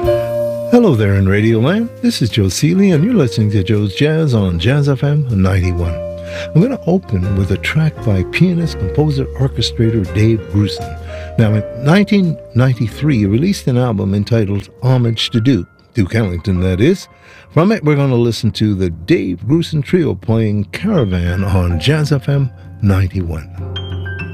Hello there in Radio Land. This is Joe Seeley, and you're listening to Joe's Jazz on Jazz FM 91. I'm going to open with a track by pianist, composer, orchestrator Dave Grusin. Now, in 1993, he released an album entitled Homage to Duke Ellington, that is. From it, we're going to listen to the Dave Grusin Trio playing Caravan on Jazz FM 91.